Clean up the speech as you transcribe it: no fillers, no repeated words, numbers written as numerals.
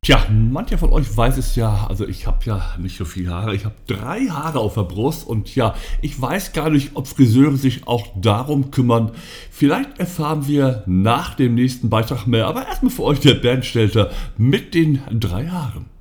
Tja, mancher von euch weiß es ja, also ich habe ja nicht so viele Haare, ich habe 3 Haare auf der Brust und ja, ich weiß gar nicht, ob Friseure sich auch darum kümmern. Vielleicht erfahren wir nach dem nächsten Beitrag mehr, aber erstmal für euch der Bernd Stelter mit den 3 Haaren.